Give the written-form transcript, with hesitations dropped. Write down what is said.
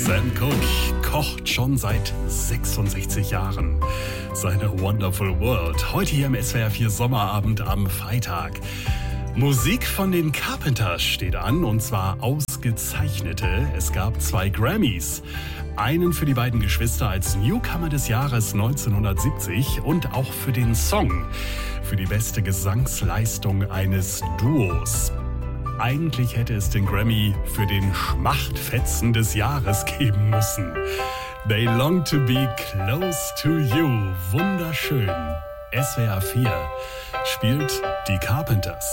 Sam Cooke kocht schon seit 66 Jahren seine Wonderful World. Heute hier im SWR 4 Sommerabend am Freitag. Musik von den Carpenters steht an, und zwar ausgezeichnete. Es gab 2 Grammys. Einen für die beiden Geschwister als Newcomer des Jahres 1970 und auch für den Song, für die beste Gesangsleistung eines Duos. Eigentlich hätte es den Grammy für den Schmachtfetzen des Jahres geben müssen. They long to be close to you. Wunderschön. SWR 4 spielt die Carpenters.